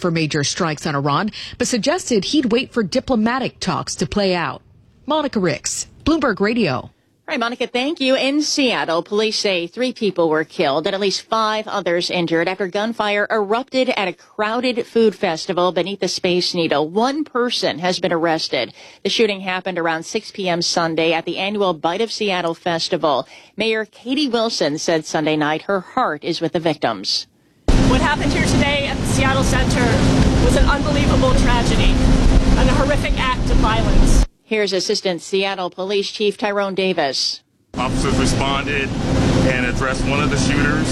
for major strikes on Iran, but suggested he'd wait for diplomatic talks to play out. Monica Ricks, Bloomberg Radio. All right, Monica, thank you. In Seattle, police say 3 people were killed and at least 5 others injured after gunfire erupted at a crowded food festival beneath the Space Needle. 1 person has been arrested. The shooting happened around 6 p.m. Sunday at the annual Bite of Seattle festival. Mayor Katie Wilson said Sunday night her heart is with the victims. What happened here today at the Seattle Center was an unbelievable tragedy and a horrific act of violence. Here's Assistant Seattle Police Chief Tyrone Davis. Officers responded and addressed one of the shooters.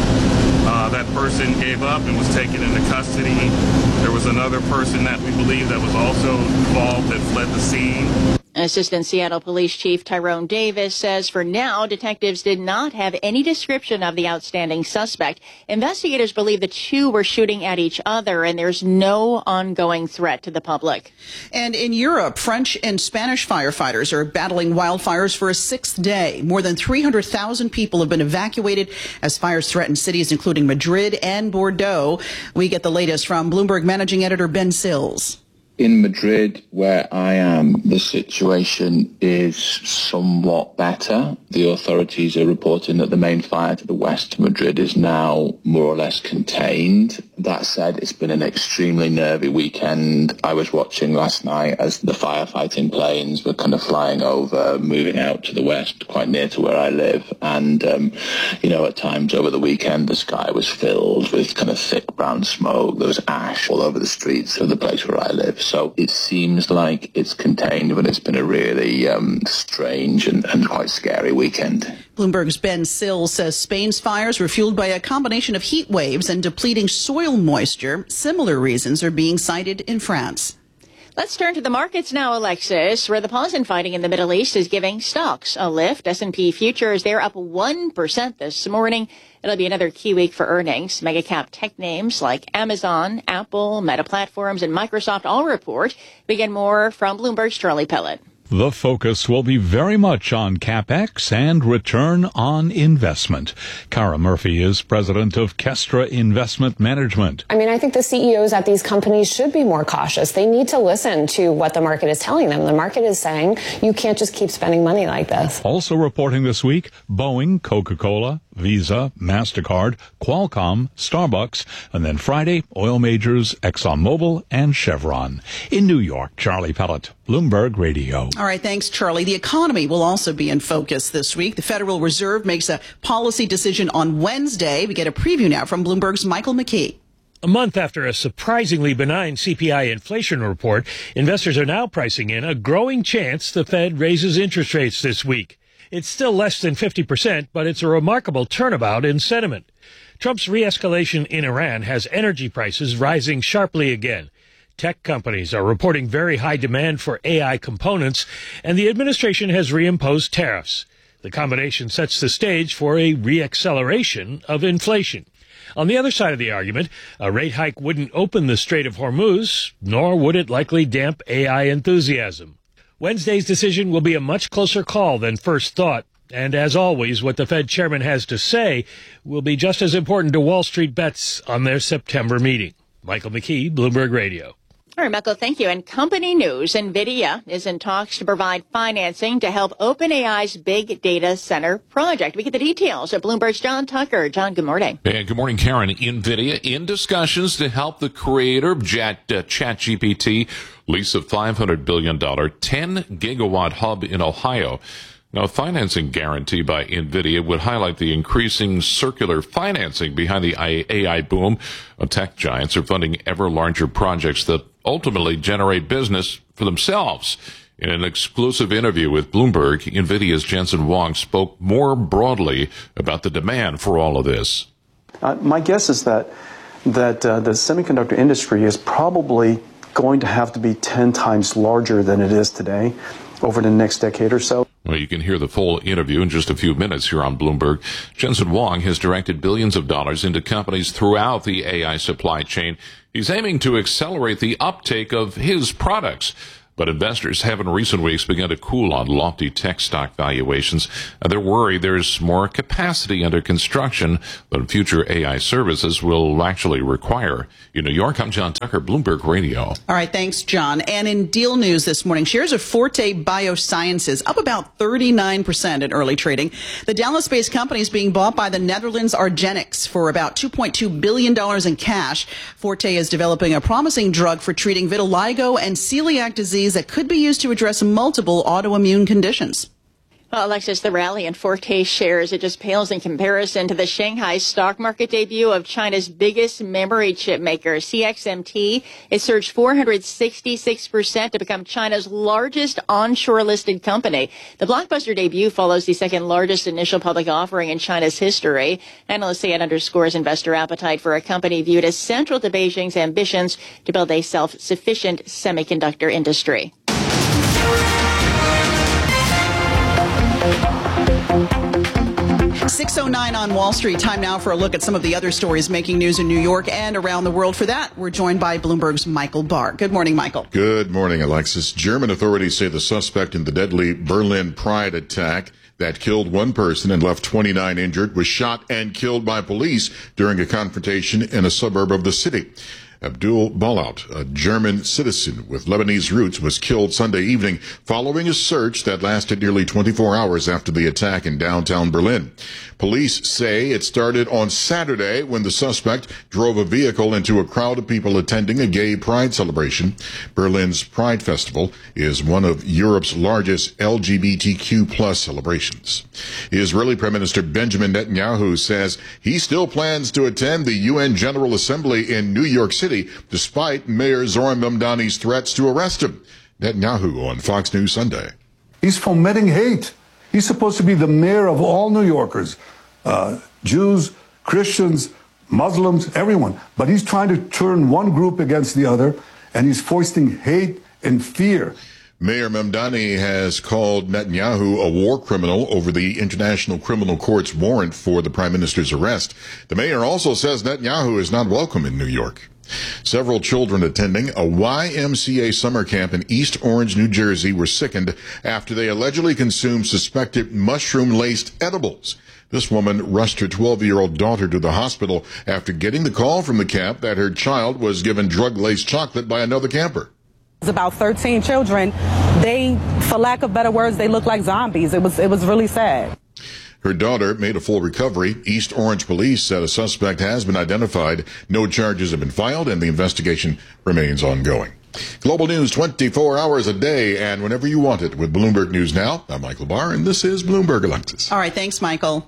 That person gave up and was taken into custody. There was another person that we believe that was also involved that fled the scene. Assistant Seattle Police Chief Tyrone Davis says for now, detectives did not have any description of the outstanding suspect. Investigators believe the 2 were shooting at each other, and there's no ongoing threat to the public. And in Europe, French and Spanish firefighters are battling wildfires for a 6th day. More than 300,000 people have been evacuated as fires threaten cities including Madrid and Bordeaux. We get the latest from Bloomberg Managing Editor Ben Sills. In Madrid, where I am, the situation is somewhat better. The authorities are reporting that the main fire to the west of Madrid is now more or less contained. That said, it's been an extremely nervy weekend. I was watching last night as the firefighting planes were kind of flying over, moving out to the west, quite near to where I live. And, at times over the weekend, the sky was filled with kind of thick brown smoke. There was ash all over the streets of the place where I live. So it seems like it's contained, but it's been a really strange and quite scary weekend. Bloomberg's Ben Sills says Spain's fires were fueled by a combination of heat waves and depleting soil moisture. Similar reasons are being cited in France. Let's turn to the markets now, Alexis, where the pause in fighting in the Middle East is giving stocks a lift. S&P futures, they're up 1% this morning. It'll be another key week for earnings. Mega-cap tech names like Amazon, Apple, Meta Platforms, and Microsoft all report. We get more from Bloomberg's Charlie Pellet. The focus will be very much on CapEx and return on investment. Cara Murphy is president of Kestra Investment Management. I think the CEOs at these companies should be more cautious. They need to listen to what the market is telling them. The market is saying you can't just keep spending money like this. Also reporting this week, Boeing, Coca-Cola, Visa, MasterCard, Qualcomm, Starbucks, and then Friday, oil majors ExxonMobil and Chevron. In New York, Charlie Pellet, Bloomberg Radio. All right, thanks, Charlie. The economy will also be in focus this week. The Federal Reserve makes a policy decision on Wednesday. We get a preview now from Bloomberg's Michael McKee. A month after a surprisingly benign CPI inflation report, investors are now pricing in a growing chance the Fed raises interest rates this week. It's still less than 50%, but it's a remarkable turnabout in sentiment. Trump's re-escalation in Iran has energy prices rising sharply again. Tech companies are reporting very high demand for AI components, and the administration has reimposed tariffs. The combination sets the stage for a re-acceleration of inflation. On the other side of the argument, a rate hike wouldn't open the Strait of Hormuz, nor would it likely damp AI enthusiasm. Wednesday's decision will be a much closer call than first thought. And as always, what the Fed chairman has to say will be just as important to Wall Street bets on their September meeting. Michael McKee, Bloomberg Radio. All right, Michael, thank you. And company news, NVIDIA is in talks to provide financing to help OpenAI's big data center project. We get the details at Bloomberg's John Tucker. John, good morning. And good morning, Karen. NVIDIA in discussions to help the creator of ChatGPT lease a $500 billion 10-gigawatt hub in Ohio. Now, a financing guarantee by NVIDIA would highlight the increasing circular financing behind the AI boom. Tech giants are funding ever larger projects that ultimately generate business for themselves. In an exclusive interview with Bloomberg, NVIDIA's Jensen Huang spoke more broadly about the demand for all of this. My guess is that the semiconductor industry is probably going to have to be 10 times larger than it is today over the next decade or so. Well, you can hear the full interview in just a few minutes here on Bloomberg. Jensen Huang has directed billions of dollars into companies throughout the AI supply chain. He's aiming to accelerate the uptake of his products. But investors have in recent weeks begun to cool on lofty tech stock valuations. They're worried there's more capacity under construction than future AI services will actually require. In New York, I'm John Tucker, Bloomberg Radio. All right, thanks, John. And in deal news this morning, shares of Forte Biosciences up about 39% in early trading. The Dallas-based company is being bought by the Netherlands Argenix for about $2.2 billion in cash. Forte is developing a promising drug for treating vitiligo and celiac disease that could be used to address multiple autoimmune conditions. Well, Alexis, the rally in Forte shares, it just pales in comparison to the Shanghai stock market debut of China's biggest memory chip maker, CXMT. It surged 466% to become China's largest onshore listed company. The blockbuster debut follows the second largest initial public offering in China's history. Analysts say it underscores investor appetite for a company viewed as central to Beijing's ambitions to build a self-sufficient semiconductor industry. 6:09 on Wall Street. Time now for a look at some of the other stories making news in New York and around the world. For that, we're joined by Bloomberg's Michael Barr. Good morning, Michael. Good morning, Alexis. German authorities say the suspect in the deadly Berlin Pride attack that killed one person and left 29 injured was shot and killed by police during a confrontation in a suburb of the city. Abdul Balaut, a German citizen with Lebanese roots, was killed Sunday evening following a search that lasted nearly 24 hours after the attack in downtown Berlin. Police say it started on Saturday when the suspect drove a vehicle into a crowd of people attending a gay pride celebration. Berlin's Pride Festival is one of Europe's largest LGBTQ plus celebrations. Israeli Prime Minister Benjamin Netanyahu says he still plans to attend the UN General Assembly in New York City despite Mayor Zoran Mamdani's threats to arrest him. Netanyahu on Fox News Sunday. He's fomenting hate. He's supposed to be the mayor of all New Yorkers, Jews, Christians, Muslims, everyone. But he's trying to turn one group against the other, and he's foisting hate and fear. Mayor Mamdani has called Netanyahu a war criminal over the International Criminal Court's warrant for the prime minister's arrest. The mayor also says Netanyahu is not welcome in New York. Several children attending a YMCA summer camp in East Orange, New Jersey were sickened after they allegedly consumed suspected mushroom-laced edibles. This woman rushed her 12-year-old daughter to the hospital after getting the call from the camp that her child was given drug-laced chocolate by another camper. It's about 13 children. They, for lack of better words, they look like zombies. It was really sad. Her daughter made a full recovery. East Orange police said a suspect has been identified. No charges have been filed, and the investigation remains ongoing. Global news 24 hours a day and whenever you want it with Bloomberg News Now. I'm Michael Barr, and this is Bloomberg Alexis. All right, thanks, Michael.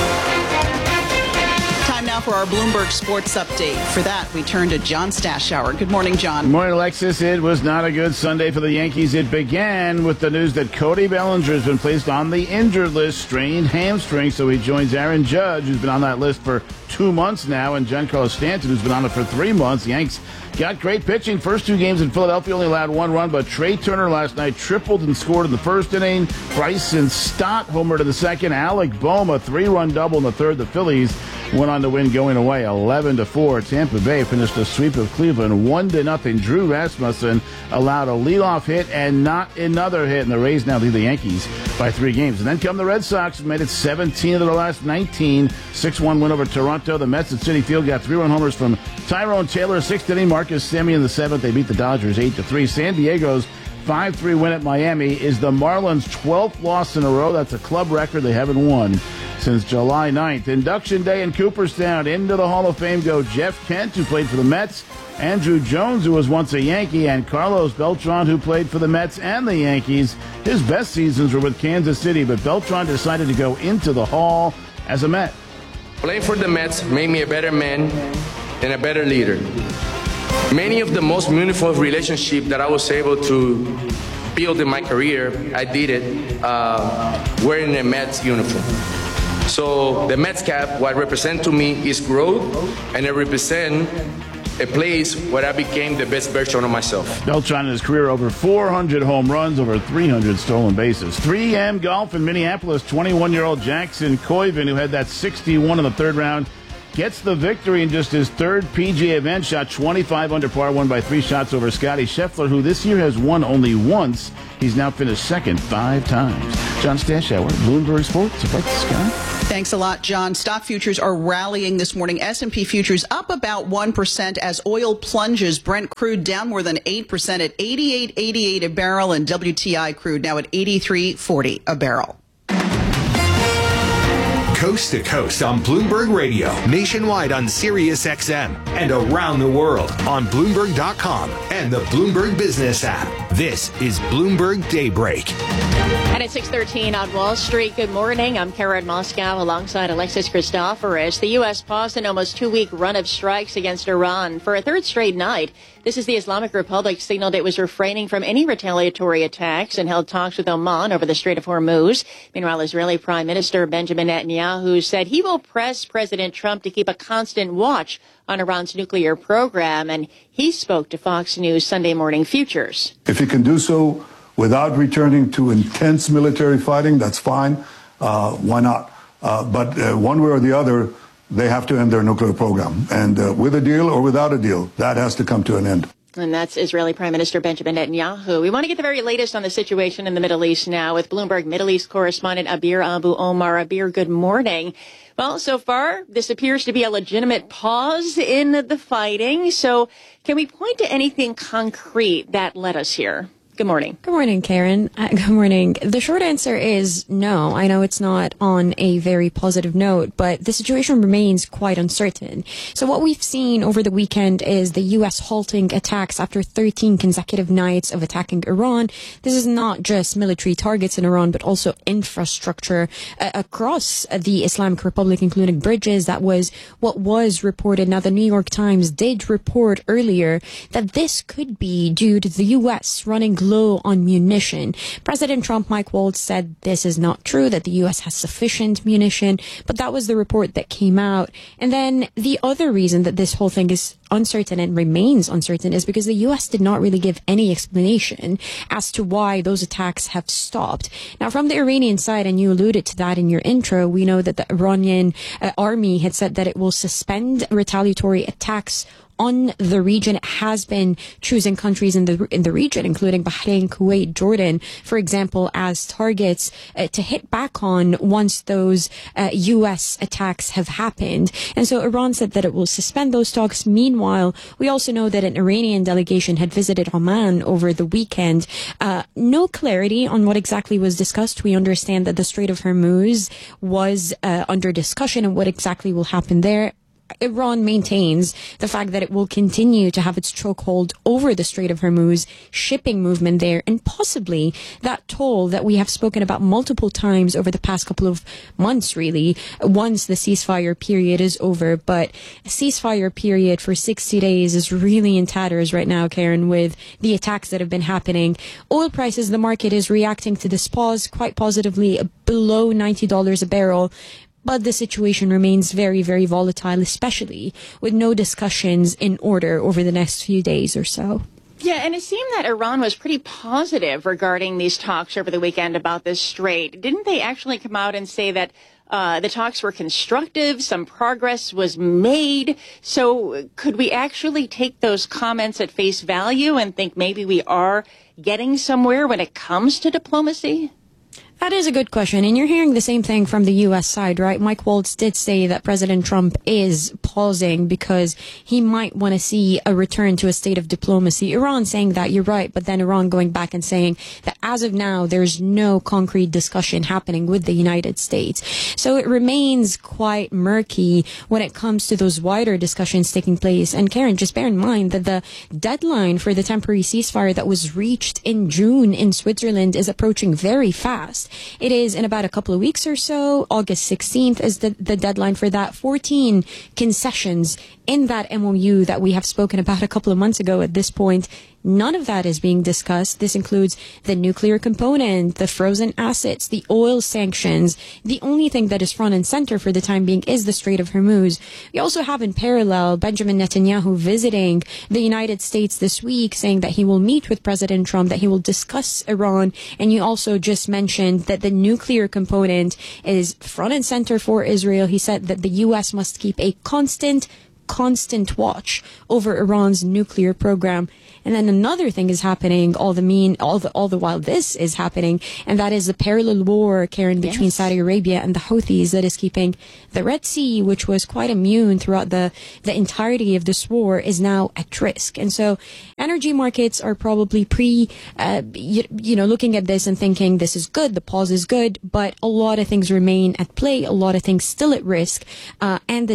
Time now for our Bloomberg Sports Update. For that, we turn to John Stashower. Good morning, John. Good morning, Alexis. It was not a good Sunday for the Yankees. It began with the news that Cody Bellinger has been placed on the injured list, strained hamstring, so he joins Aaron Judge, who's been on that list for 2 months now, and Giancarlo Stanton, who's been on it for 3 months. The Yanks got great pitching. First 2 games in Philadelphia only allowed 1 run, but Trey Turner last night tripled and scored in the first inning. Bryson Stott homered in the second. Alec Bohm a 3-run double in the third. The Phillies went on to win going away 11-4. Tampa Bay finished a sweep of Cleveland 1-0. Drew Rasmussen allowed a leadoff hit and not another hit, and the Rays now lead the Yankees by 3 games. And then come the Red Sox, who made it 17 of their last 19. 6-1 win over Toronto. The Mets at Citi Field got 3-run homers from Tyrone Taylor, 6th inning. Marcus Semien in the 7th. They beat the Dodgers 8-3. San Diego's 5-3 win at Miami is the Marlins' 12th loss in a row. That's a club record. They haven't won since July 9th. Induction day in Cooperstown. Into the Hall of Fame go Jeff Kent, who played for the Mets, Andrew Jones, who was once a Yankee, and Carlos Beltran, who played for the Mets and the Yankees. His best seasons were with Kansas City, but Beltran decided to go into the Hall as a Met. Playing for the Mets made me a better man and a better leader. Many of the most meaningful relationships that I was able to build in my career, I did it wearing a Mets uniform. So the Mets cap, what represents to me is growth, and it represents a place where I became the best version of myself. Beltran in his career over 400 home runs, over 300 stolen bases. 3M Golf in Minneapolis, 21-year-old Jackson Koiven, who had that 61 in the third round, gets the victory in just his third PGA event. Shot 25 under par, won by 3 shots over Scotty Scheffler, who this year has won only once. He's now finished second 5 times. John Stashower, Bloomberg Sports. Back to Scott. Thanks a lot, John. Stock futures are rallying this morning. S&P futures up about 1% as oil plunges. Brent crude down more than 8% at $88.88 a barrel, and WTI crude now at $83.40 a barrel. Coast to coast on Bloomberg Radio, nationwide on Sirius XM, and around the world on Bloomberg.com and the Bloomberg Business app. This is Bloomberg Daybreak. And at 6:13 on Wall Street, good morning. I'm Karen Moscow alongside Alexis Christoforous. The U.S. paused an almost 2-week run of strikes against Iran for a third straight night. This is the Islamic Republic signaled it was refraining from any retaliatory attacks and held talks with Oman over the Strait of Hormuz. Meanwhile, Israeli Prime Minister Benjamin Netanyahu said he will press President Trump to keep a constant watch on Iran's nuclear program, and he spoke to Fox News Sunday Morning Futures. If he can do so without returning to intense military fighting, that's fine. Why not? But one way or the other, they have to end their nuclear program. And with a deal or without a deal, that has to come to an end. And that's Israeli Prime Minister Benjamin Netanyahu. We want to get the very latest on the situation in the Middle East now with Bloomberg Middle East correspondent Abir Abu Omar. Abir, good morning. Well, so far, this appears to be a legitimate pause in the fighting. So can we point to anything concrete that led us here? Good morning. Good morning, Karen. Good morning. The short answer is no. I know it's not on a very positive note, but the situation remains quite uncertain. So what we've seen over the weekend is the U.S. halting attacks after 13 consecutive nights of attacking Iran. This is not just military targets in Iran, but also infrastructure across the Islamic Republic, including bridges. That was what was reported. Now, the New York Times did report earlier that this could be due to the U.S. running low on munition. President Trump, Mike Waltz, said this is not true, that the U.S. has sufficient munition, but that was the report that came out. And then the other reason that this whole thing is uncertain and remains uncertain is because the U.S. did not really give any explanation as to why those attacks have stopped. Now, from the Iranian side, and you alluded to that in your intro, we know that the Iranian army had said that it will suspend retaliatory attacks on the region. It has been choosing countries in the region, including Bahrain, Kuwait, Jordan, for example, as targets to hit back on once those U.S. attacks have happened. And so Iran said that it will suspend those talks. Meanwhile, we also know that an Iranian delegation had visited Oman over the weekend. No clarity on what exactly was discussed. We understand that the Strait of Hormuz was under discussion and what exactly will happen there. Iran maintains the fact that it will continue to have its chokehold over the Strait of Hormuz, shipping movement there, and possibly that toll that we have spoken about multiple times over the past couple of months, really, once the ceasefire period is over. But a ceasefire period for 60 days is really in tatters right now, Karen, with the attacks that have been happening. Oil prices, the market is reacting to this pause quite positively, below $90 a barrel. But the situation remains very, very volatile, especially with no discussions in order over the next few days or so. Yeah, and it seemed that Iran was pretty positive regarding these talks over the weekend about this strait. Didn't they actually come out and say that the talks were constructive, some progress was made? So could we actually take those comments at face value and think maybe we are getting somewhere when it comes to diplomacy? That is a good question. And you're hearing the same thing from the U.S. side, right? Mike Waltz did say that President Trump is pausing because he might want to see a return to a state of diplomacy. Iran saying that, you're right, but then Iran going back and saying that as of now, there's no concrete discussion happening with the United States. So it remains quite murky when it comes to those wider discussions taking place. And Karen, just bear in mind that the deadline for the temporary ceasefire that was reached in June in Switzerland is approaching very fast. It is in about a couple of weeks or so. August 16th is the deadline for that. 14 concessions in that MOU that we have spoken about a couple of months ago at this point. None of that is being discussed. This includes the nuclear component, the frozen assets, the oil sanctions. The only thing that is front and center for the time being is the Strait of Hormuz. We also have in parallel Benjamin Netanyahu visiting the United States this week, saying that he will meet with President Trump, that he will discuss Iran. And you also just mentioned warned that the nuclear component is front and center for Israel. He said that the U.S. must keep a constant watch over Iran's nuclear program. And then another thing is happening all the while this is happening, and that is the parallel war, Karen, between Saudi Arabia and the Houthis that is keeping the Red Sea, which was quite immune throughout the entirety of this war, is now at risk. And so energy markets are probably looking at this and thinking this is good, the pause is good, but a lot of things remain at play, a lot of things still at risk, and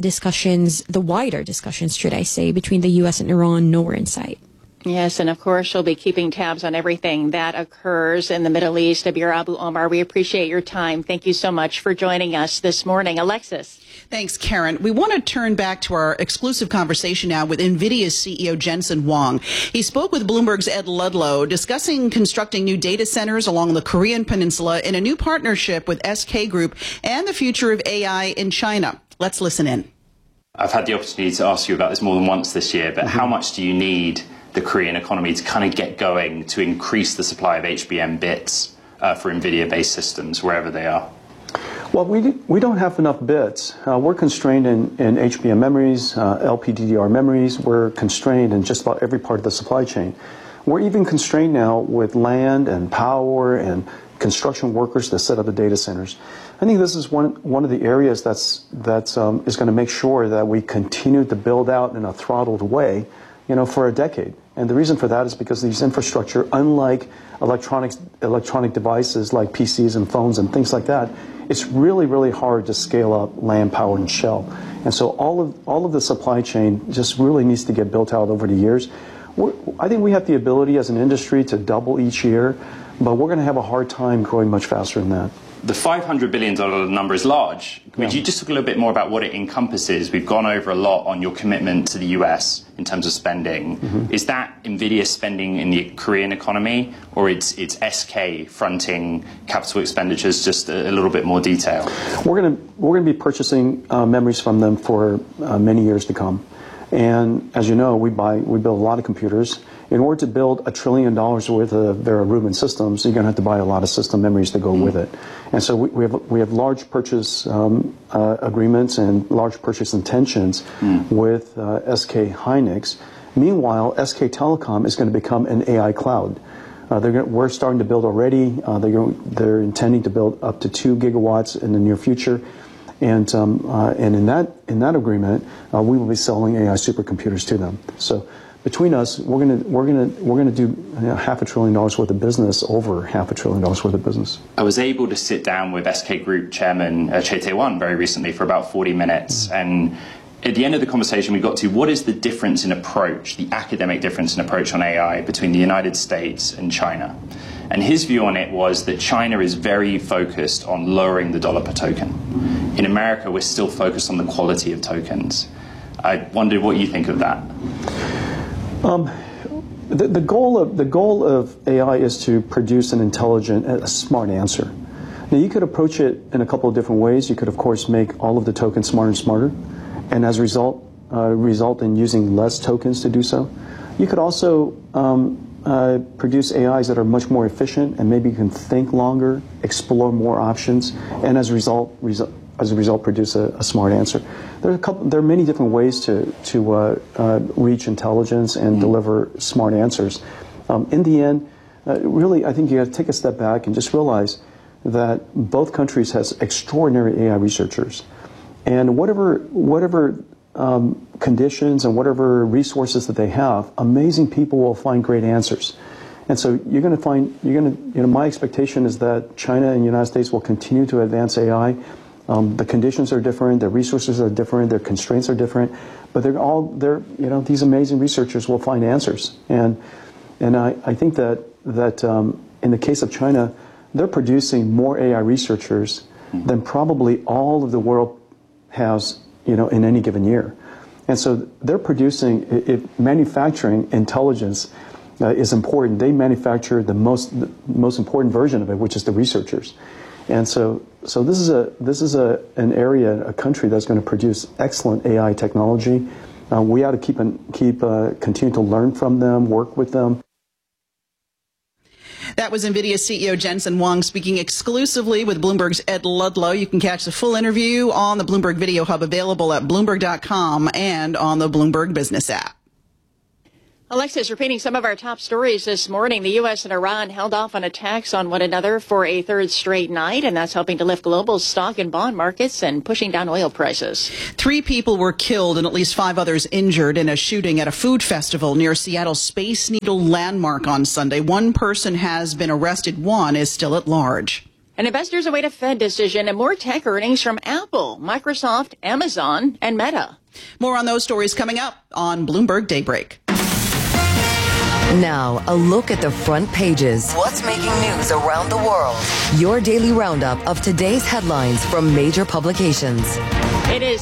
the wider discussions, should I say, between the U.S. and Iran, nowhere in sight. Yes, and of course, you'll be keeping tabs on everything that occurs in the Middle East. Abir Abu-Omar, we appreciate your time. Thank you so much for joining us this morning. Alexis. Thanks, Karen. We want to turn back to our exclusive conversation now with NVIDIA's CEO Jensen Huang. He spoke with Bloomberg's Ed Ludlow, discussing constructing new data centers along the Korean Peninsula in a new partnership with SK Group and the future of AI in China. Let's listen in. I've had the opportunity to ask you about this more than once this year, but how much do you need the Korean economy to kind of get going to increase the supply of HBM bits for NVIDIA-based systems wherever they are? Well, we don't have enough bits. We're constrained in HBM memories, LPDDR memories. We're constrained in just about every part of the supply chain. We're even constrained now with land and power and construction workers to set up the data centers. I think this is one of the areas that's is going to make sure that we continue to build out in a throttled way, for a decade. And the reason for that is because these infrastructure, unlike electronic devices like PCs and phones and things like that, it's really, really hard to scale up land, power, and shell. And so all of the supply chain just really needs to get built out over the years. I think we have the ability as an industry to double each year, but we're going to have a hard time growing much faster than that. The $500 billion number is large. Would you just talk a little bit more about what it encompasses? We've gone over a lot on your commitment to the US in terms of spending. Mm-hmm. Is that NVIDIA spending in the Korean economy, or it's SK fronting capital expenditures? Just a little bit more detail. We're going to be purchasing memories from them for many years to come. And as you know, we build a lot of computers. In order to build $1 trillion worth of Vera Rubin systems, you're going to have to buy a lot of system memories to go with it. And so we have large purchase agreements and large purchase intentions with SK Hynix. Meanwhile, SK Telecom is going to become an AI cloud. We're starting to build already. They're intending to build up to 2 gigawatts in the near future. And in that agreement, we will be selling AI supercomputers to them. So between us, we're gonna do $500 billion worth of business, over $500 billion worth of business. I was able to sit down with SK Group Chairman Choi Tae-won very recently for about 40 minutes, and at the end of the conversation, we got to what is the difference in approach, the academic difference in approach on AI between the United States and China. And his view on it was that China is very focused on lowering the dollar per token. In America, we're still focused on the quality of tokens. I wondered what you think of that. The goal of AI is to produce an intelligent, a smart answer. Now, you could approach it in a couple of different ways. You could, of course, make all of the tokens smarter and smarter, and as a result in using less tokens to do so. You could also produce AIs that are much more efficient, and maybe you can think longer, explore more options, and as a result produce a smart answer. There are many different ways to reach intelligence and deliver smart answers. In the end, really, I think you have to take a step back and just realize that both countries has extraordinary AI researchers, and whatever conditions and whatever resources that they have, amazing people will find great answers. And so my expectation is that China and the United States will continue to advance AI. The conditions are different, the resources are different, their constraints are different, but these amazing researchers will find answers. And I think that in the case of China, they're producing more AI researchers than probably all of the world has, in any given year. And so they're producing, manufacturing intelligence is important. They manufacture the most important version of it, which is the researchers. And so this is an area, a country that's going to produce excellent AI technology. We ought to continue to learn from them, work with them. That was NVIDIA CEO Jensen Huang speaking exclusively with Bloomberg's Ed Ludlow. You can catch the full interview on the Bloomberg Video Hub, available at Bloomberg.com and on the Bloomberg Business app. Alexis, repeating some of our top stories this morning. The U.S. and Iran held off on attacks on one another for a third straight night, and that's helping to lift global stock and bond markets and pushing down oil prices. 3 people were killed and at least 5 others injured in a shooting at a food festival near Seattle's Space Needle landmark on Sunday. 1 person has been arrested. 1 is still at large. And investors await a Fed decision and more tech earnings from Apple, Microsoft, Amazon, and Meta. More on those stories coming up on Bloomberg Daybreak. Now, a look at the front pages. What's making news around the world? Your daily roundup of today's headlines from major publications. It is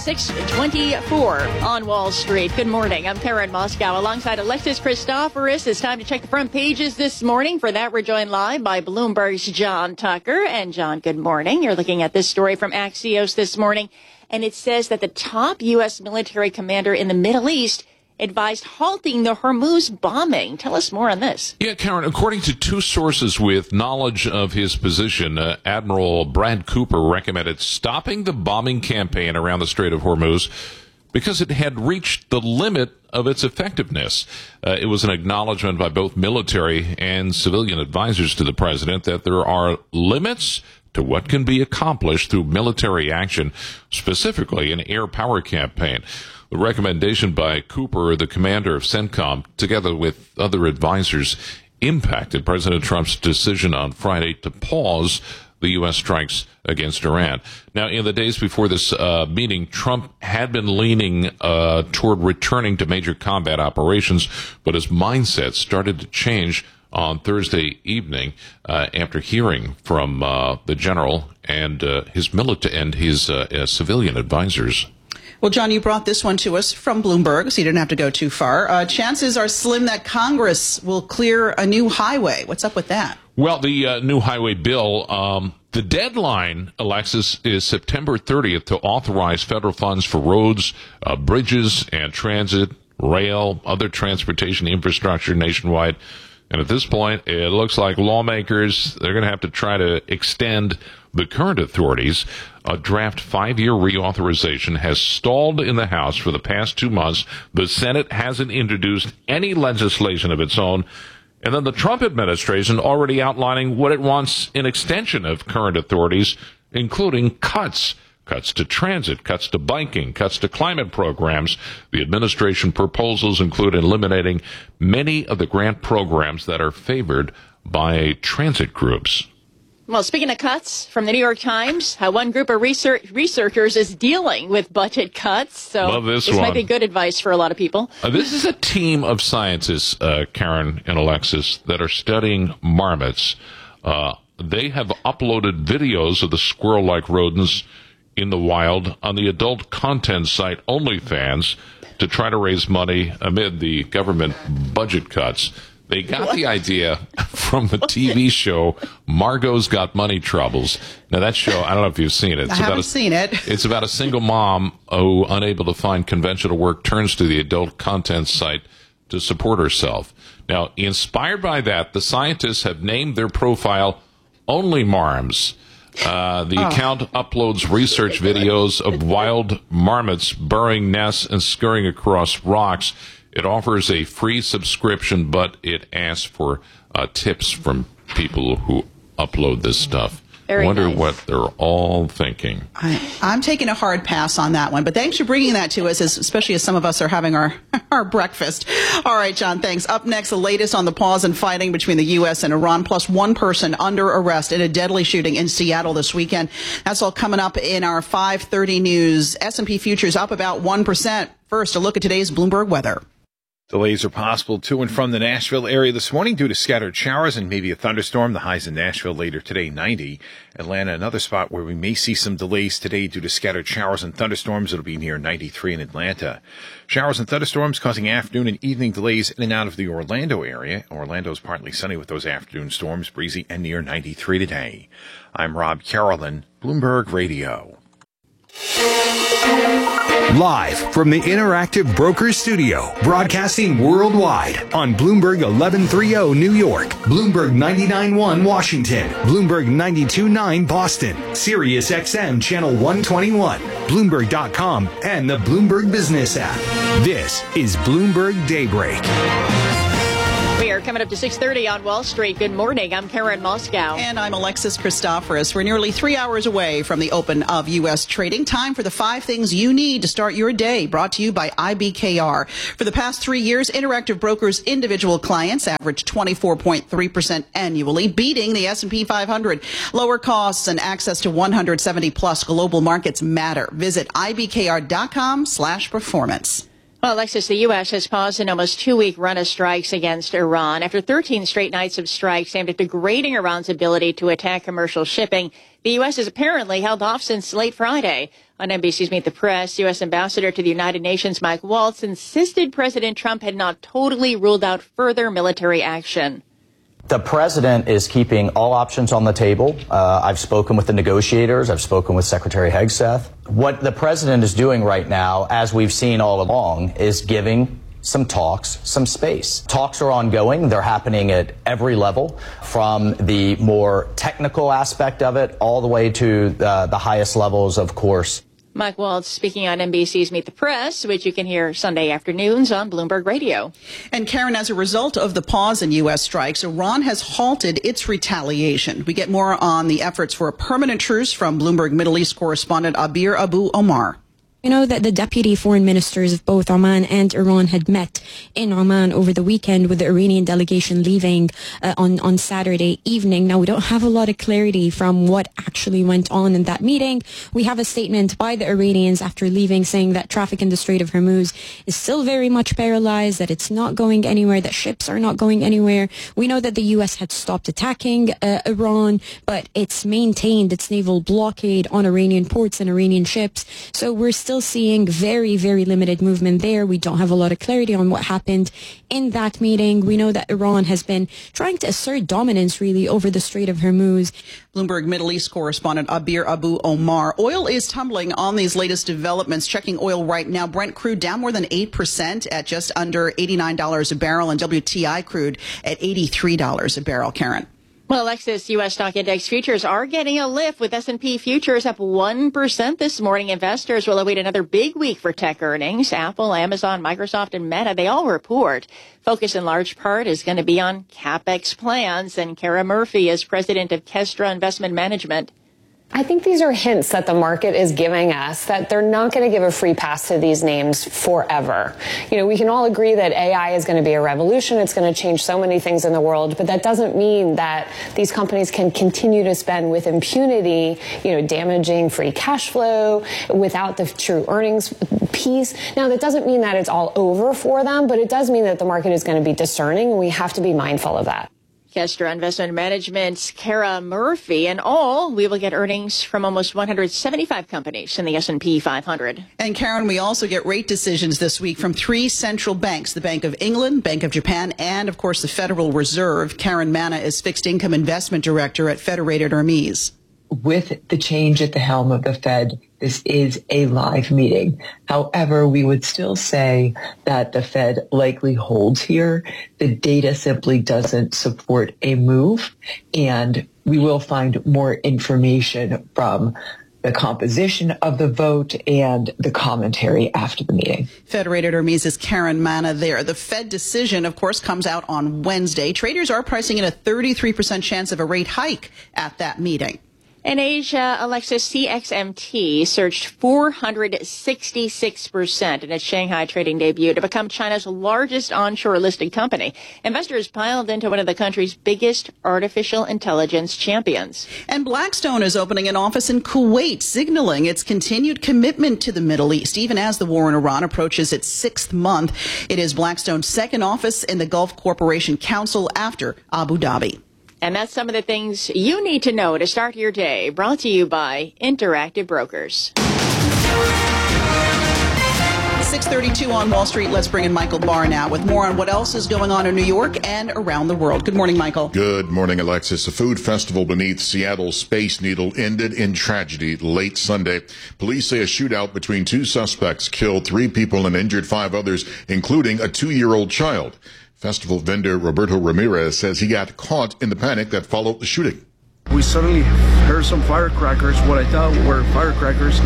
6:24 on Wall Street. Good morning. I'm Karen Moscow alongside Alexis Christoforous. It's time to check the front pages this morning. For that, we're joined live by Bloomberg's John Tucker. And John, good morning. You're looking at this story from Axios this morning, and it says that the top U.S. military commander in the Middle East advised halting the Hormuz bombing. Tell us more on this. Yeah, Karen, according to 2 sources with knowledge of his position, Admiral Brad Cooper recommended stopping the bombing campaign around the Strait of Hormuz because it had reached the limit of its effectiveness. It was an acknowledgement by both military and civilian advisors to the president that there are limits to what can be accomplished through military action, specifically an air power campaign. The recommendation by Cooper, the commander of CENTCOM, together with other advisors, impacted President Trump's decision on Friday to pause the U.S. strikes against Iran. Now, in the days before this meeting, Trump had been leaning toward returning to major combat operations, but his mindset started to change on Thursday evening after hearing from the general and his civilian advisors. Well, John, you brought this one to us from Bloomberg, so you didn't have to go too far. Chances are slim that Congress will clear a new highway. What's up with that? Well, the new highway bill, the deadline, Alexis, is September 30th to authorize federal funds for roads, bridges, and transit, rail, other transportation infrastructure nationwide. And at this point, it looks like lawmakers, they're going to have to try to extend the current authorities. A draft 5-year reauthorization has stalled in the House for the past 2 months. The Senate hasn't introduced any legislation of its own. And then the Trump administration already outlining what it wants in extension of current authorities, including cuts to transit, cuts to biking, cuts to climate programs. The administration proposals include eliminating many of the grant programs that are favored by transit groups. Well, speaking of cuts, from the New York Times, how one group of researchers is dealing with budget cuts. So Love this might be good advice for a lot of people. This is a team of scientists, Karen and Alexis, that are studying marmots. They have uploaded videos of the squirrel-like rodents in the wild on the adult content site OnlyFans to try to raise money amid the government budget cuts. They got the idea from the TV show Margot's Got Money Troubles. Now, that show, I don't know if you've seen it. I haven't seen it. It's about a single mom who, unable to find conventional work, turns to the adult content site to support herself. Now, inspired by that, the scientists have named their profile Only Marms. The account uploads research videos of wild marmots burrowing nests and scurrying across rocks. It offers a free subscription, but it asks for tips from people who upload this stuff. I wonder what they're all thinking. I'm taking a hard pass on that one, but thanks for bringing that to us, especially as some of us are having our breakfast. All right, John, thanks. Up next, the latest on the pause in fighting between the U.S. and Iran, plus 1 person under arrest in a deadly shooting in Seattle this weekend. That's all coming up in our 5:30 news. S&P futures up about 1%. First, a look at today's Bloomberg weather. Delays are possible to and from the Nashville area this morning due to scattered showers and maybe a thunderstorm. The highs in Nashville later today, 90. Atlanta, another spot where we may see some delays today due to scattered showers and thunderstorms. It'll be near 93 in Atlanta. Showers and thunderstorms causing afternoon and evening delays in and out of the Orlando area. Orlando's partly sunny with those afternoon storms, breezy and near 93 today. I'm Rob Carolyn, Bloomberg Radio. Live from the Interactive Brokers Studio, broadcasting worldwide on Bloomberg 1130 New York, Bloomberg 99.1 Washington, Bloomberg 92.9 Boston, Sirius XM Channel 121, Bloomberg.com, and the Bloomberg Business app. This is Bloomberg Daybreak. We are coming up to 6:30 on Wall Street. Good morning. I'm Karen Moscow. And I'm Alexis Christoforous. We're nearly 3 hours away from the open of U.S. trading. Time for the 5 things you need to start your day. Brought to you by IBKR. For the past 3 years, Interactive Brokers' individual clients averaged 24.3% annually, beating the S&P 500. Lower costs and access to 170-plus global markets matter. Visit IBKR.com/performance. Well, Alexis, the U.S. has paused an almost 2-week run of strikes against Iran after 13 straight nights of strikes aimed at degrading Iran's ability to attack commercial shipping. The U.S. has apparently held off since late Friday. On NBC's Meet the Press, U.S. Ambassador to the United Nations Mike Waltz insisted President Trump had not totally ruled out further military action. The president is keeping all options on the table. I've spoken with the negotiators. I've spoken with Secretary Hegseth. What the president is doing right now, as we've seen all along, is giving some talks some space. Talks are ongoing. They're happening at every level, from the more technical aspect of it all the way to the highest levels, of course. Mike Waltz speaking on NBC's Meet the Press, which you can hear Sunday afternoons on Bloomberg Radio. And Karen, as a result of the pause in U.S. strikes, Iran has halted its retaliation. We get more on the efforts for a permanent truce from Bloomberg Middle East correspondent Abir Abu Omar. You know that the deputy foreign ministers of both Oman and Iran had met in Oman over the weekend, with the Iranian delegation leaving on Saturday evening. Now, we don't have a lot of clarity from what actually went on in that meeting. We have a statement by the Iranians after leaving saying that traffic in the Strait of Hormuz is still very much paralyzed, that it's not going anywhere, that ships are not going anywhere. We know that the U.S. had stopped attacking Iran, but it's maintained its naval blockade on Iranian ports and Iranian ships. So we're still seeing very, very limited movement there. We don't have a lot of clarity on what happened in that meeting. We know that Iran has been trying to assert dominance, really, over the Strait of Hormuz. Bloomberg Middle East correspondent Abir Abu Omar. Oil is tumbling on these latest developments. Checking oil right now. Brent crude down more than 8% at just under $89 a barrel, and WTI crude at $83 a barrel. Karen. Well, Alexis, U.S. stock index futures are getting a lift, with S&P futures up 1% this morning. Investors will await another big week for tech earnings. Apple, Amazon, Microsoft, and Meta, they all report. Focus in large part is going to be on CapEx plans. And Kara Murphy is president of Kestra Investment Management. I think these are hints that the market is giving us that they're not going to give a free pass to these names forever. You know, we can all agree that AI is going to be a revolution. It's going to change so many things in the world, but that doesn't mean that these companies can continue to spend with impunity, you know, damaging free cash flow without the true earnings piece. Now, that doesn't mean that it's all over for them, but it does mean that the market is going to be discerning, and we have to be mindful of that. Kestra Investment Management's Kara Murphy. And all, we will get earnings from almost 175 companies in the S&P 500. And Karen, we also get rate decisions this week from 3 central banks, the Bank of England, Bank of Japan, and, of course, the Federal Reserve. Karen Manna is Fixed Income Investment Director at Federated Hermes. With the change at the helm of the Fed, this is a live meeting. However, we would still say that the Fed likely holds here. The data simply doesn't support a move, and we will find more information from the composition of the vote and the commentary after the meeting. Federated Hermes' Karen Manna there. The Fed decision, of course, comes out on Wednesday. Traders are pricing in a 33% chance of a rate hike at that meeting. In Asia, Alexis, CXMT surged 466% in its Shanghai trading debut to become China's largest onshore listed company. Investors piled into one of the country's biggest artificial intelligence champions. And Blackstone is opening an office in Kuwait, signaling its continued commitment to the Middle East, even as the war in Iran approaches its 6th month. It is Blackstone's second office in the Gulf Cooperation Council after Abu Dhabi. And that's some of the things you need to know to start your day. Brought to you by Interactive Brokers. 6:32 on Wall Street. Let's bring in Michael Barr now with more on what else is going on in New York and around the world. Good morning, Michael. Good morning, Alexis. A food festival beneath Seattle's Space Needle ended in tragedy late Sunday. Police say a shootout between two suspects killed 3 people and injured 5 others, including a 2-year-old child. Festival vendor Roberto Ramirez says he got caught in the panic that followed the shooting. We suddenly heard some firecrackers, what I thought were firecrackers,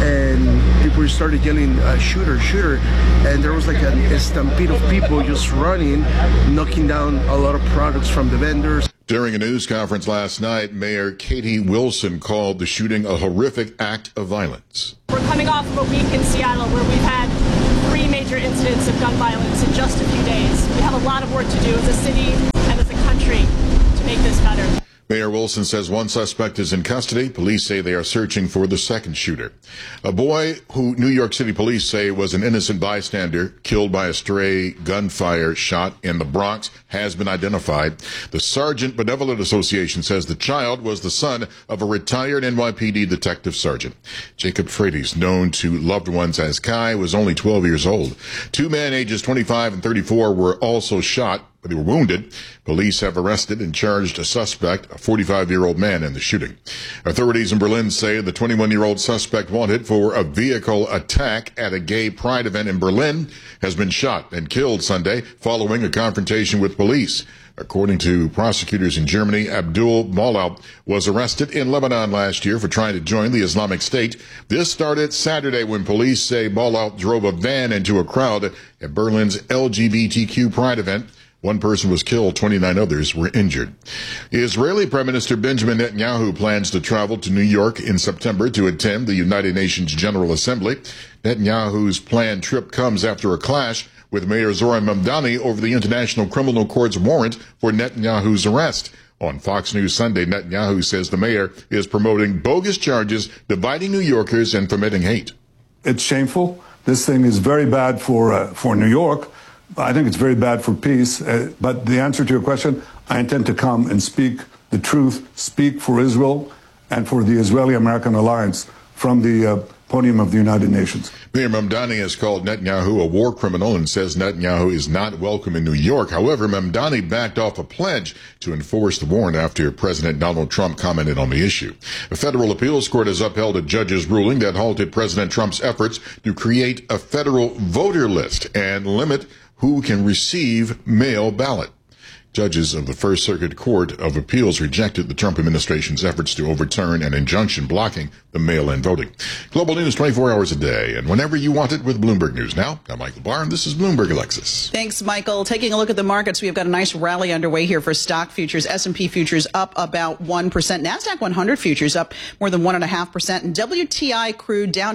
and people started yelling, shooter, shooter, and there was like a stampede of people just running, knocking down a lot of products from the vendors. During a news conference last night, Mayor Katie Wilson called the shooting a horrific act of violence. We're coming off of a week in Seattle where we've had 3 major incidents of gun violence in just a few days. We have a lot of work to do as a city and as a country to make this better. Mayor Wilson says 1 suspect is in custody. Police say they are searching for the second shooter. A boy who New York City police say was an innocent bystander killed by a stray gunfire shot in the Bronx has been identified. The Sergeant Benevolent Association says the child was the son of a retired NYPD detective sergeant. Jacob Freitas, known to loved ones as Kai, was only 12 years old. 2 men ages 25 and 34 were also shot, but they were wounded. Police have arrested and charged a suspect, a 45-year-old man, in the shooting. Authorities in Berlin say the 21-year-old suspect wanted for a vehicle attack at a gay pride event in Berlin has been shot and killed Sunday following a confrontation with police. According to prosecutors in Germany, Abdul Malal was arrested in Lebanon last year for trying to join the Islamic State. This started Saturday when police say Malal drove a van into a crowd at Berlin's LGBTQ pride event. 1 person was killed, 29 others were injured. Israeli Prime Minister Benjamin Netanyahu plans to travel to New York in September to attend the United Nations General Assembly. Netanyahu's planned trip comes after a clash with Mayor Zoran Mamdani over the International Criminal Court's warrant for Netanyahu's arrest. On Fox News Sunday, Netanyahu says the mayor is promoting bogus charges, dividing New Yorkers, and fomenting hate. It's shameful. This thing is very bad for New York. I think it's very bad for peace. But the answer to your question, I intend to come and speak the truth, speak for Israel and for the Israeli-American alliance from the podium of the United Nations. Mayor Mamdani has called Netanyahu a war criminal and says Netanyahu is not welcome in New York. However, Mamdani backed off a pledge to enforce the warrant after President Donald Trump commented on the issue. A federal appeals court has upheld a judge's ruling that halted President Trump's efforts to create a federal voter list and limit who can receive mail ballot. Judges of the First Circuit Court of Appeals rejected the Trump administration's efforts to overturn an injunction blocking the mail-in voting. Global news 24 hours a day and whenever you want it with Bloomberg News. Now, I'm Michael Barr, and this is Bloomberg Alexis. Thanks, Michael. Taking a look at the markets, we've got a nice rally underway here for stock futures. S&P futures up about 1%. NASDAQ 100 futures up more than 1.5%. And WTI crude down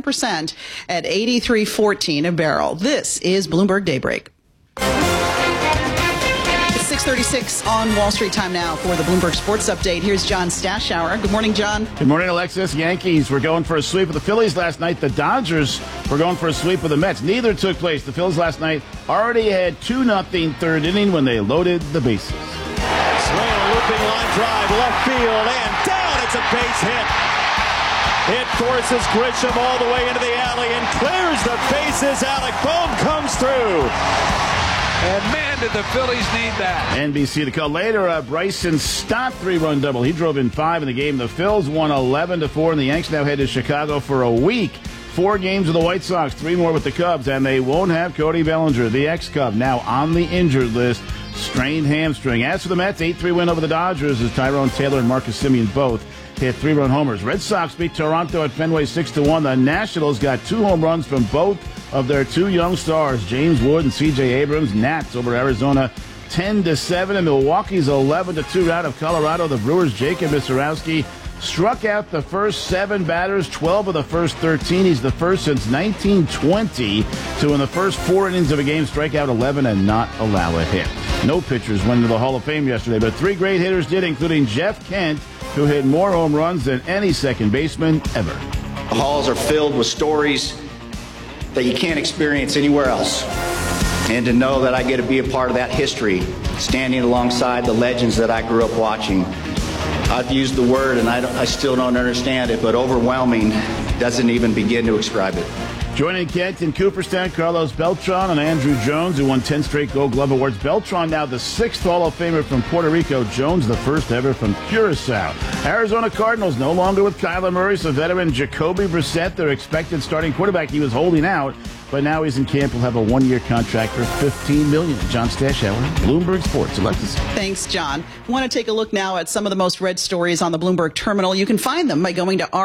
7% at $83.14 a barrel. This is Bloomberg Daybreak. 6:36 on Wall Street time now for the Bloomberg Sports Update. Here's John Stashower. Good morning, John. Good morning, Alexis. Yankees were going for a sweep of the Phillies last night. The Dodgers were going for a sweep of the Mets. Neither took place. The Phillies last night already had 2-0 third inning when they loaded the bases. Swing, a looping line drive, left field, and down. It's a base hit. It forces Grisham all the way into the alley and clears the bases. Alec Bohm comes through. And man, did the Phillies need that. NBC to call later. Bryson Stott 3-run double. He drove in 5 in the game. The Phils won 11-4, and the Yanks now head to Chicago for a week. 4 games with the White Sox, 3 more with the Cubs, and they won't have Cody Bellinger, the ex-Cub, now on the injured list. Strained hamstring. As for the Mets, 8-3 win over the Dodgers as Tyrone Taylor and Marcus Semien both hit 3-run homers. Red Sox beat Toronto at Fenway 6-1. The Nationals got 2 home runs from both of their 2 young stars, James Wood and C.J. Abrams. Nats over Arizona 10-7, and Milwaukee's 11-2 out of Colorado. The Brewers' Jacob Visarowski struck out the first 7 batters, 12 of the first 13. He's the first since 1920 to, in the first 4 innings of a game, strike out 11 and not allow a hit. No pitchers went into the Hall of Fame yesterday, but 3 great hitters did, including Jeff Kent, who hit more home runs than any second baseman ever. The halls are filled with stories that you can't experience anywhere else. And to know that I get to be a part of that history, standing alongside the legends that I grew up watching. I've used the word, and I still don't understand it, but overwhelming doesn't even begin to describe it. Joining Kent in Cooperstown, Carlos Beltran and Andrew Jones, who won 10 straight Gold Glove Awards. Beltran now the 6th Hall of Famer from Puerto Rico. Jones the 1st ever from Curacao. Arizona Cardinals no longer with Kyler Murray, so veteran Jacoby Brissett, their expected starting quarterback. He was holding out, but now he's in camp. He'll have a one-year contract for $15 million. John Stashauer, Bloomberg Sports. Alexis. Thanks, John. I want to take a look now at some of the most read stories on the Bloomberg terminal. You can find them by going to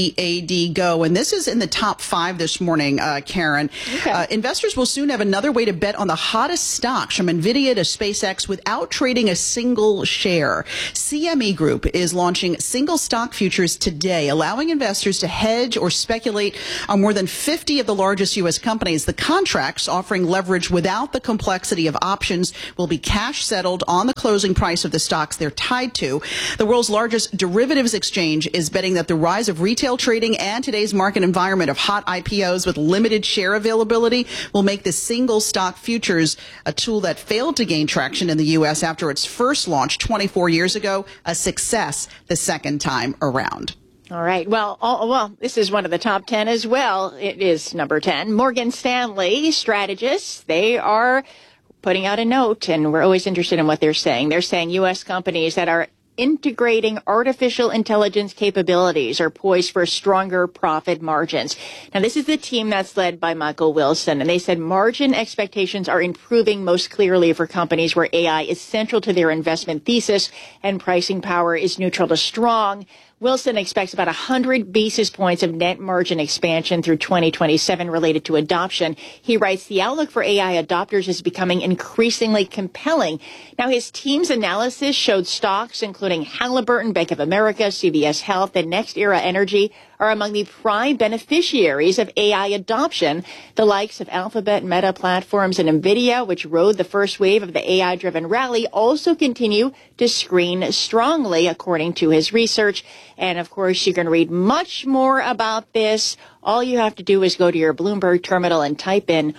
READ Go. And this is in the top 5 this morning, Karen. Okay. Investors will soon have another way to bet on the hottest stocks from NVIDIA to SpaceX without trading a single share. CME Group is launching single stock futures today, allowing investors to hedge or speculate on more than 50 of the largest U.S. companies. The contracts, offering leverage without the complexity of options, will be cash settled on the closing price of the stocks they're tied to. The world's largest derivatives exchange is betting that the rise of retail trading and today's market environment of hot IPOs with limited share availability will make the single stock futures, a tool that failed to gain traction in the U.S. after its first launch 24 years ago, a success the second time around. All right. Well, this is one of the top 10 as well. It is number 10. Morgan Stanley strategists, they are putting out a note, and we're always interested in what they're saying. They're saying U.S. companies that are integrating artificial intelligence capabilities are poised for stronger profit margins. Now, this is the team that's led by Michael Wilson, and they said margin expectations are improving most clearly for companies where AI is central to their investment thesis and pricing power is neutral to strong. Wilson expects about 100 basis points of net margin expansion through 2027 related to adoption. He writes, the outlook for AI adopters is becoming increasingly compelling. Now, his team's analysis showed stocks, including Halliburton, Bank of America, CVS Health, and NextEra Energy, are among the prime beneficiaries of AI adoption. The likes of Alphabet, Meta Platforms, and NVIDIA, which rode the first wave of the AI-driven rally, also continue to screen strongly, according to his research. And, of course, you can read much more about this. All you have to do is go to your Bloomberg terminal and type in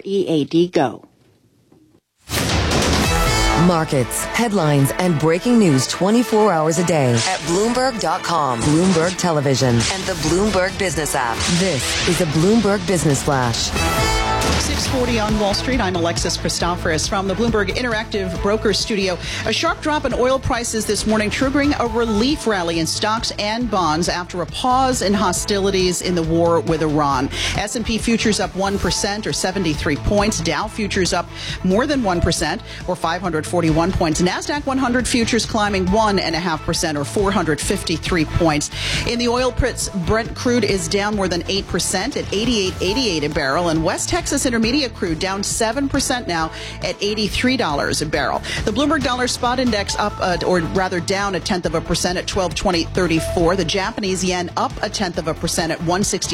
READ Go. Markets, headlines, and breaking news 24 hours a day at Bloomberg.com, Bloomberg Television, and the Bloomberg Business app. This is a Bloomberg Business Flash. 6:40 on Wall Street. I'm Alexis Christoforous from the Bloomberg Interactive Brokers Studio. A sharp drop in oil prices this morning, triggering a relief rally in stocks and bonds after a pause in hostilities in the war with Iran. S&P futures up 1% or 73 points. Dow futures up more than 1% or 541 points. NASDAQ 100 futures climbing 1.5% or 453 points. In the oil pits, Brent crude is down more than 8% at $88.88 a barrel, and West Texas Intermediate crude down 7% now at $83 a barrel. The Bloomberg Dollar Spot Index up, or rather down 0.1% at 1220.34. The Japanese yen up 0.1% at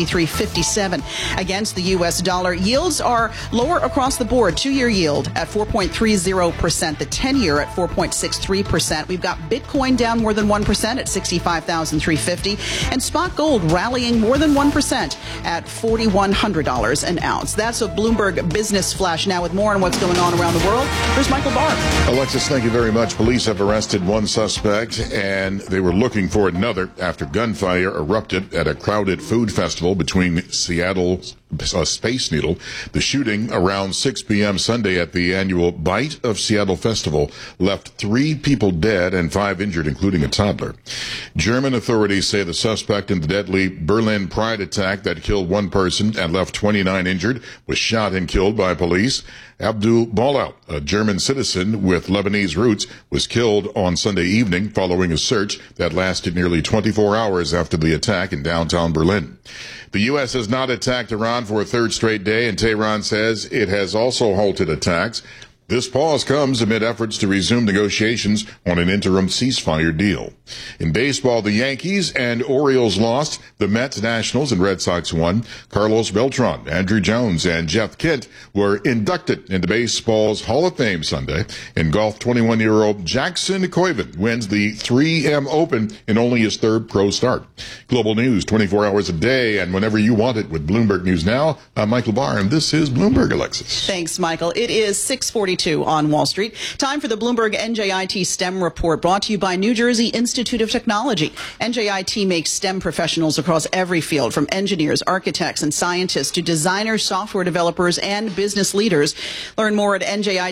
163.57 against the U.S. dollar. Yields are lower across the board. 2-year yield at 4.30%. The 10-year at 4.63%. We've got Bitcoin down more than 1% at 65,350, and spot gold rallying more than 1% at $4,100 an ounce. That's a Bloomberg Business Flash. Now with more on what's going on around the world, here's Michael Barr. Alexis, thank you very much. Police have arrested one suspect, and they were looking for another after gunfire erupted at a crowded food festival between Seattle's Space Needle. The shooting around 6 p.m. Sunday at the annual Bite of Seattle Festival left 3 people dead and 5 injured, including a toddler. German authorities say the suspect in the deadly Berlin Pride attack that killed 1 person and left 29 injured was shot and killed by police. Abdul Balaut, a German citizen with Lebanese roots, was killed on Sunday evening following a search that lasted nearly 24 hours after the attack in downtown Berlin. The U.S. has not attacked Iran for a 3rd straight day, and Tehran says it has also halted attacks. This pause comes amid efforts to resume negotiations on an interim ceasefire deal. In baseball, the Yankees and Orioles lost. The Mets, Nationals, and Red Sox won. Carlos Beltran, Andrew Jones, and Jeff Kent were inducted into baseball's Hall of Fame Sunday. In golf, 21-year-old Jackson Koiven wins the 3M Open in only his 3rd pro start. Global news 24 hours a day and whenever you want it with Bloomberg News Now. I'm Michael Barr, and this is Bloomberg, Alexis. Thanks, Michael. It is 6:42. 6:42 on Wall Street. Time for the Bloomberg NJIT STEM report, brought to you by New Jersey Institute of Technology. NJIT makes STEM professionals across every field, from engineers, architects, and scientists to designers, software developers, and business leaders. Learn more at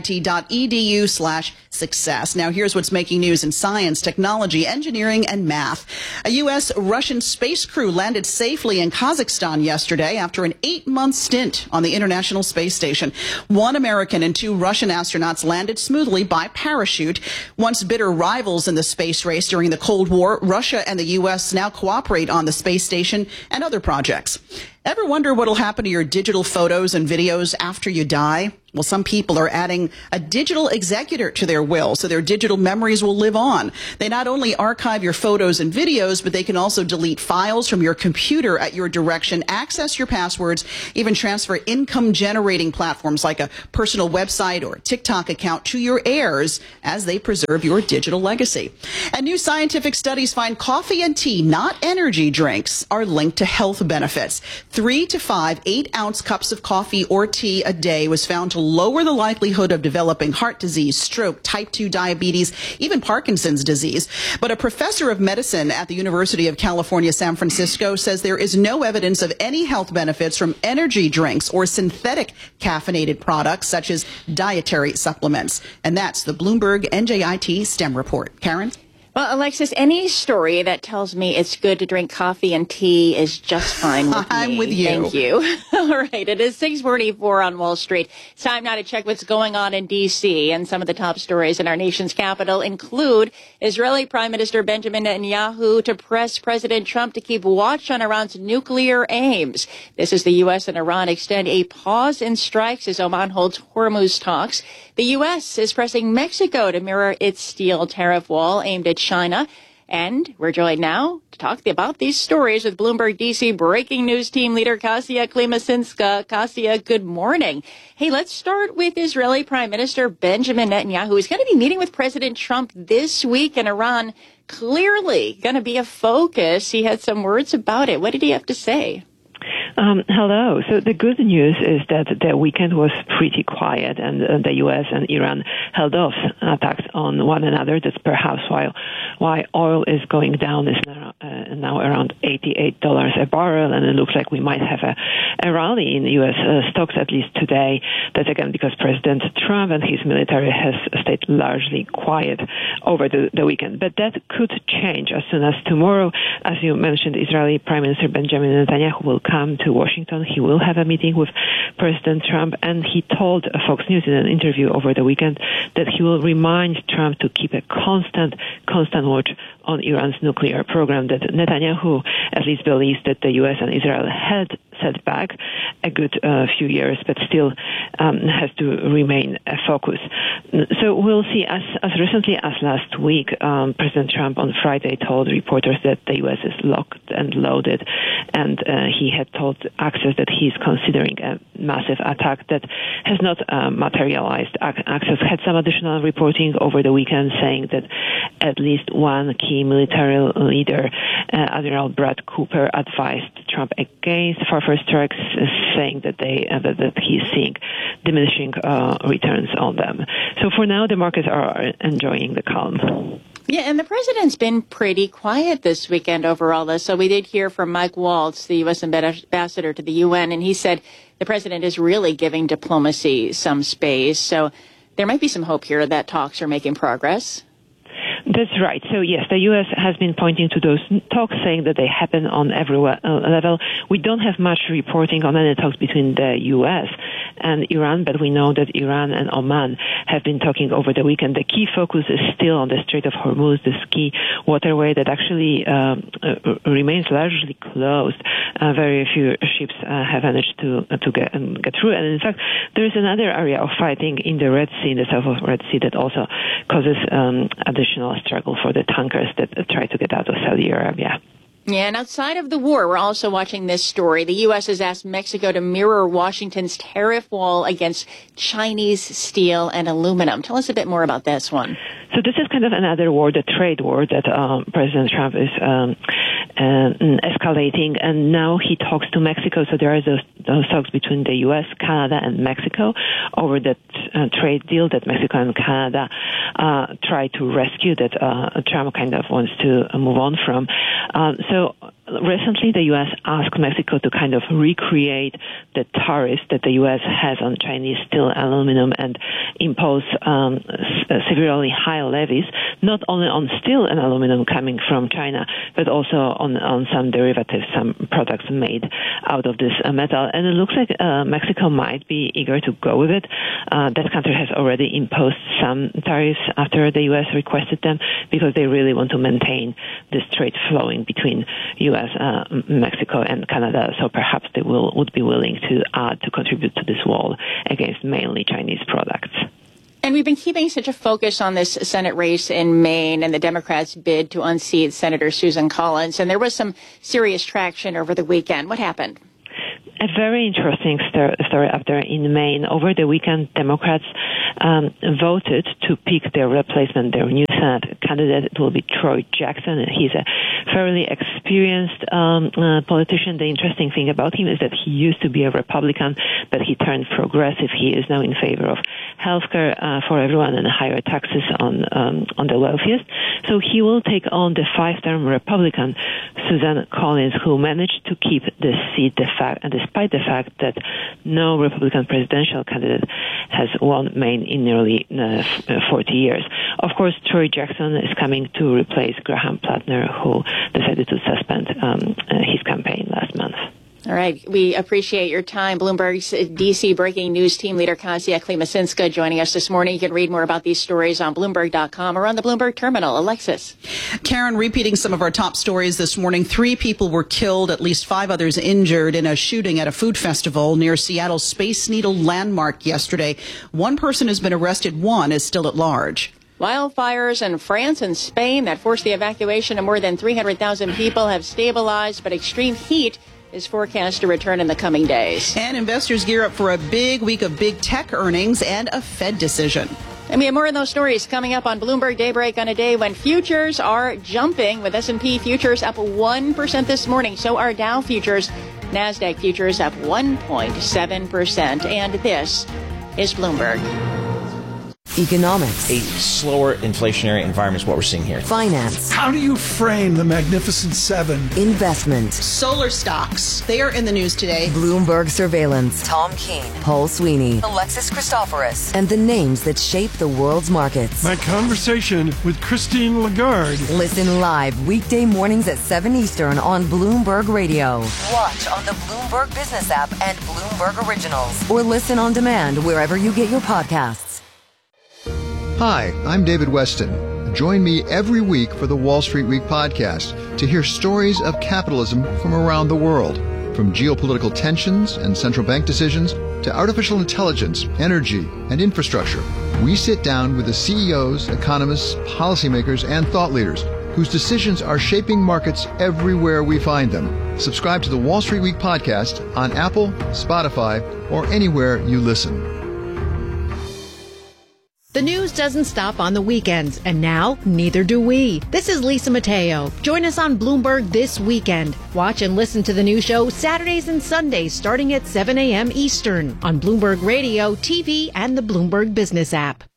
njit.edu/success. Now, here's what's making news in science, technology, engineering, and math. A U.S.-Russian space crew landed safely in Kazakhstan yesterday after an 8-month stint on the International Space Station. 1 American and 2 Russian astronauts landed smoothly by parachute. Once bitter rivals in the space race during the Cold War, Russia and the U.S. now cooperate on the space station and other projects. Ever wonder what'll happen to your digital photos and videos after you die? Well, some people are adding a digital executor to their will so their digital memories will live on. They not only archive your photos and videos, but they can also delete files from your computer at your direction, access your passwords, even transfer income-generating platforms like a personal website or a TikTok account to your heirs as they preserve your digital legacy. And new scientific studies find coffee and tea, not energy drinks, are linked to health benefits. 3 to 5 8-ounce cups of coffee or tea a day was found to lower the likelihood of developing heart disease, stroke, type 2 diabetes, even Parkinson's disease. But a professor of medicine at the University of California, San Francisco, says there is no evidence of any health benefits from energy drinks or synthetic caffeinated products such as dietary supplements. And that's the Bloomberg NJIT STEM report. Karen? Well, Alexis, any story that tells me it's good to drink coffee and tea is just fine with me. I'm with you. Thank you. All right. It is 6:44 on Wall Street. It's time now to check what's going on in D.C. And some of the top stories in our nation's capital include Israeli Prime Minister Benjamin Netanyahu to press President Trump to keep watch on Iran's nuclear aims. This as the U.S. and Iran extend a pause in strikes as Oman holds Hormuz talks. The U.S. is pressing Mexico to mirror its steel tariff wall aimed at China. And we're joined now to talk about these stories with Bloomberg DC breaking news team leader Kasia Klimasinska. Kasia, good morning. Hey, let's start with Israeli Prime Minister Benjamin Netanyahu, who's going to be meeting with President Trump this week in Iran. Clearly going to be a focus. He had some words about it. What did he have to say? Hello. So the good news is that the weekend was pretty quiet, and the U.S. and Iran held off attacks on one another. That's perhaps why oil is going down. It's now around $88 a barrel, and it looks like we might have a rally in the U.S. Stocks at least today. That's again because President Trump and his military has stayed largely quiet over the weekend. But that could change as soon as tomorrow. As you mentioned, Israeli Prime Minister Benjamin Netanyahu will come to Washington. He will have a meeting with President Trump, and he told Fox News in an interview over the weekend that he will remind Trump to keep a constant watch on Iran's nuclear program. That Netanyahu at least believes that the U.S. and Israel had set back a good few years, but still has to remain a focus. So we'll see. As recently as last week, President Trump on Friday told reporters that the U.S. is locked and loaded, and he had told Axios that he's considering a massive attack that has not materialized. Axios had some additional reporting over the weekend saying that at least one key military leader, Admiral Brad Cooper, advised Trump against far strikes, saying that that he's seeing diminishing returns on them. So for now, the markets are enjoying the calm. Yeah, and the president's been pretty quiet this weekend overall. So we did hear from Mike Waltz, the U.S. ambassador to the UN, and he said the president is really giving diplomacy some space. So there might be some hope here that talks are making progress. That's right. So, yes, the U.S. has been pointing to those talks, saying that they happen on every level. We don't have much reporting on any talks between the U.S. and Iran, but we know that Iran and Oman have been talking over the weekend. The key focus is still on the Strait of Hormuz, this key waterway that actually remains largely closed. Very few ships have managed to get through. And in fact, there is another area of fighting in the Red Sea, in the south of Red Sea, that also causes additional struggle for the tankers that try to get out of Saudi Arabia. Yeah, and outside of the war, we're also watching this story. The U.S. has asked Mexico to mirror Washington's tariff wall against Chinese steel and aluminum. Tell us a bit more about this one. So this is kind of another war, the trade war that President Trump is escalating, and now he talks to Mexico. So there are those talks between the U.S., Canada, and Mexico over that trade deal that Mexico and Canada try to rescue, that Trump kind of wants to move on from. So recently, the U.S. asked Mexico to kind of recreate the tariffs that the U.S. has on Chinese steel, aluminum, and impose severely high levies, not only on steel and aluminum coming from China, but also on some derivatives, some products made out of this metal. And it looks like Mexico might be eager to go with it. That country has already imposed some tariffs after the U.S. requested them, because they really want to maintain this trade flowing between U.S., Mexico, and Canada. So perhaps they would be willing to contribute to this wall against mainly Chinese products. And we've been keeping such a focus on this Senate race in Maine and the Democrats' bid to unseat Senator Susan Collins. And there was some serious traction over the weekend. What happened? A very interesting story up there in Maine. Over the weekend, Democrats voted to pick their replacement, their new Senate candidate. It will be Troy Jackson. He's a fairly experienced politician. The interesting thing about him is that he used to be a Republican, but he turned progressive. He is now in favor of healthcare for everyone and higher taxes on the wealthiest. So he will take on the five-term Republican Susan Collins, who managed to keep the seat despite the fact that no Republican presidential candidate has won Maine in nearly 40 years. Of course, Troy Jackson is coming to replace Graham Plattner, who decided to suspend his campaign last month. All right. We appreciate your time. Bloomberg's D.C. breaking news team leader Kasia Klimasinska joining us this morning. You can read more about these stories on Bloomberg.com or on the Bloomberg terminal. Alexis. Karen, repeating some of our top stories this morning. 3 people were killed, at least 5 others injured in a shooting at a food festival near Seattle's Space Needle landmark yesterday. 1 person has been arrested. 1 is still at large. Wildfires in France and Spain that forced the evacuation of more than 300,000 people have stabilized, but extreme heat is forecast to return in the coming days. And investors gear up for a big week of big tech earnings and a Fed decision. And we have more of those stories coming up on Bloomberg Daybreak on a day when futures are jumping, with S&P futures up 1% this morning. So are Dow futures, NASDAQ futures up 1.7%. And this is Bloomberg. Economics. A slower inflationary environment is what we're seeing here. Finance. How do you frame the Magnificent Seven? Investment. Solar stocks. They are in the news today. Bloomberg surveillance. Tom Keene. Paul Sweeney. Alexis Christoforous. And the names that shape the world's markets. My conversation with Christine Lagarde. Listen live weekday mornings at 7 Eastern on Bloomberg Radio. Watch on the Bloomberg Business app and Bloomberg Originals. Or listen on demand wherever you get your podcasts. Hi, I'm David Weston. Join me every week for the Wall Street Week podcast to hear stories of capitalism from around the world. From geopolitical tensions and central bank decisions to artificial intelligence, energy, and infrastructure, we sit down with the CEOs, economists, policymakers, and thought leaders whose decisions are shaping markets everywhere we find them. Subscribe to the Wall Street Week podcast on Apple, Spotify, or anywhere you listen. The news doesn't stop on the weekends, and now neither do we. This is Lisa Mateo. Join us on Bloomberg This Weekend. Watch and listen to the new show Saturdays and Sundays starting at 7 a.m. Eastern on Bloomberg Radio, TV, and the Bloomberg Business app.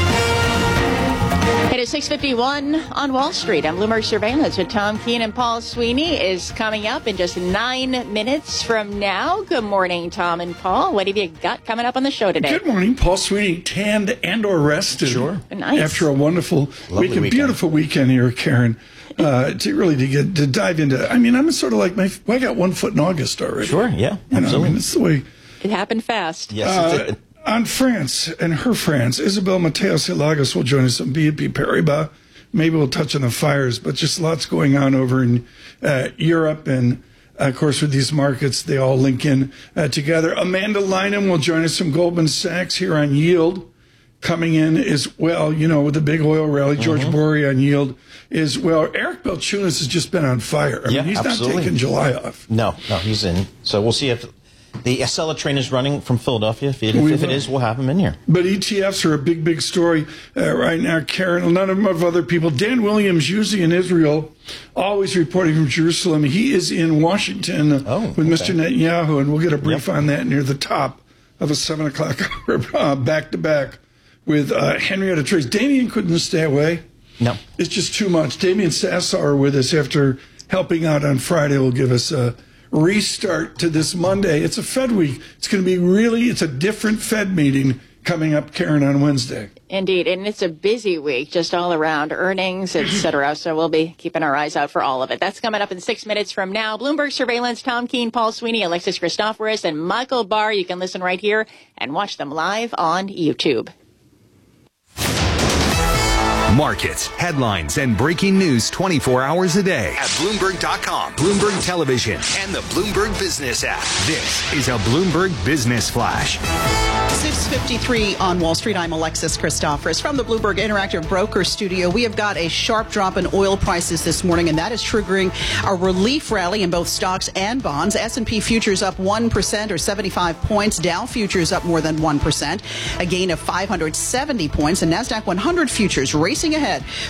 It is 6:51 on Wall Street. I'm Bloomberg Surveillance with Tom Keene, and Paul Sweeney is coming up in just 9 minutes from now. Good morning, Tom and Paul. What have you got coming up on the show today? Good morning. Paul Sweeney, tanned and or rested. Sure. Nice. After a wonderful weekend. Beautiful weekend here, Karen. To dive into, I mean, I'm sort of like, I got 1 foot in August already. Sure, yeah, absolutely. I mean, it's the way. It happened fast. Yes, it did. On France and her France, Isabel Mateos Lagos will join us on BNP Paribas. Maybe we'll touch on the fires, but just lots going on over in Europe. And, of course, with these markets, they all link in together. Amanda Lynham will join us from Goldman Sachs here on yield. Coming in as well, you know, with the big oil rally, George Bory on yield is, well, Eric Balchunas has just been on fire. I mean, he's absolutely not taking July off. No, he's in. So we'll see if the Acela train is running from Philadelphia. If it is, we'll have them in here. But ETFs are a big, big story right now, Karen. A lot of other people. Dan Williams, usually in Israel, always reporting from Jerusalem. He is in Washington with Mr. Netanyahu, and we'll get a brief on that near the top of a 7 o'clock hour back-to-back with Henrietta Trace. Damien couldn't stay away. No. It's just too much. Damien Sassar with us after helping out on Friday will give us a restart to this Monday. It's a Fed week. It's going to be it's a different Fed meeting coming up, Karen, on Wednesday. Indeed, and it's a busy week just all around, earnings, etc. So we'll be keeping our eyes out for all of it. That's coming up in 6 minutes from now. Bloomberg Surveillance, Tom Keene, Paul Sweeney, Alexis Christoforous, and Michael Barr. You can listen right here and watch them live on YouTube. Markets, headlines, and breaking news 24 hours a day at Bloomberg.com, Bloomberg Television, and the Bloomberg Business app. This is a Bloomberg Business Flash. 6:53 on Wall Street. I'm Alexis Christoforous from the Bloomberg Interactive Broker Studio. We have got a sharp drop in oil prices this morning, and that is triggering a relief rally in both stocks and bonds. S&P futures up 1% or 75 points. Dow futures up more than 1%, a gain of 570 points, and NASDAQ 100 futures racing ahead